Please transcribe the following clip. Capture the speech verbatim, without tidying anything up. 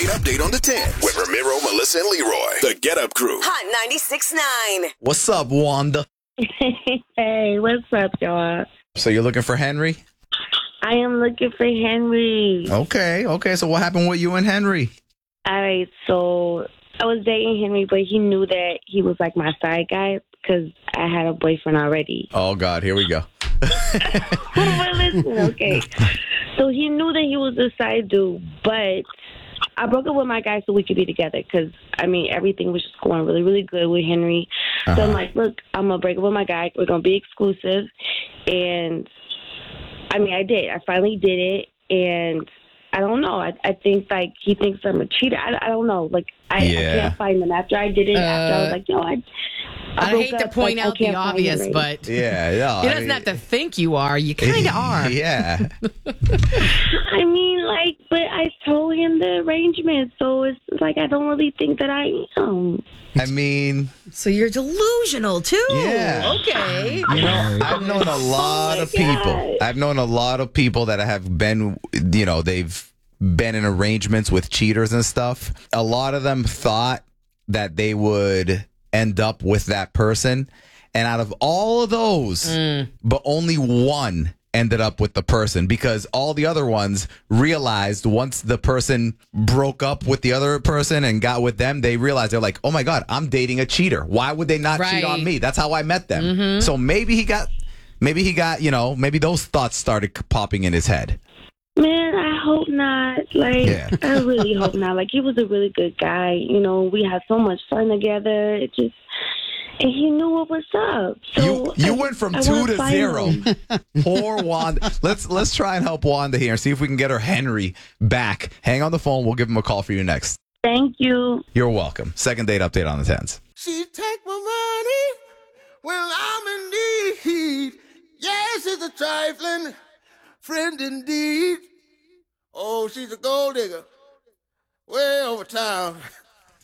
update on the tens with Ramiro, Melissa, and Leroy. The Get Up Crew. Hot ninety-six point nine. What's up, Wanda? Hey, what's up, y'all? So you're looking for Henry? I am looking for Henry. Okay, okay. So what happened with you and Henry? All right, so I was dating Henry, but he knew that he was like my side guy because I had a boyfriend already. Oh, God, here we go. But listen, okay. So he knew that he was a side dude, but I broke up with my guy so we could be together because, I mean, everything was just going really, really good with Henry. Uh-huh. So I'm like, look, I'm going to break up with my guy. We're going to be exclusive. And, I mean, I did. I finally did it. And I don't know. I, I think, like, he thinks I'm a cheater. I, I don't know. Like, I, Yeah. I can't find him. After I did it, Uh, after I was like, no, I... I, I broke hate to up, point like, I out the can't find obvious, Henry. but Yeah, yeah. he doesn't have to think you are. You kind of are. Yeah. I mean, like, but I told him the arrangement, so it's like I don't really think that I am. I mean, So you're delusional, too. Yeah. Okay. you know, I've known a lot my of people. God. I've known a lot of people that have been, you know, they've been in arrangements with cheaters and stuff. A lot of them thought that they would end up with that person. And out of all of those, but only one ended up with the person because all the other ones realized once the person broke up with the other person and got with them, they realized they're like, oh my God, I'm dating a cheater. Why would they not cheat on Right. me? That's how I met them. So maybe he got, maybe he got, you know, maybe those thoughts started popping in his head. Man, I hope not. Like, Yeah. I really hope not. Like, he was a really good guy. You know, we had so much fun together. It just, and he knew what was up. So You you I- went from I two wanna to find zero. him. Poor Wanda. Let's let's try and help Wanda here and see if we can get her Henry back. Hang on the phone. We'll give him a call for you next. Thank you. You're welcome. Second date update on the tens. She take my money when I'm in need. Yes, it's a trifling friend indeed. Oh, she's a gold digger way over town.